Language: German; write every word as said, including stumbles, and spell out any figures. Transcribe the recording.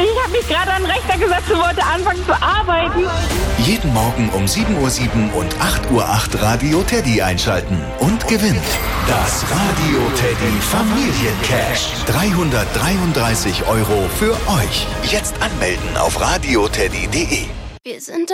Ich habe mich gerade an den Rechner gesetzt und wollte anfangen zu arbeiten. Jeden Morgen um sieben Uhr sieben und acht Uhr acht Radio Teddy einschalten und gewinnt das Radio Teddy Familiencash. dreihundertdreiunddreißig Euro für euch. Jetzt anmelden auf radioteddy punkt de. Wir sind